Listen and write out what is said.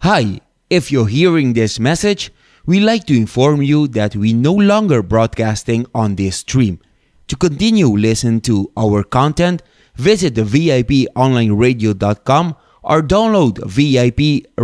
Hi, if you're hearing this message, we'd like to inform you that we no longer broadcasting on this stream. To continue listening to our content, visit the VIPonlineradio.com or download VIP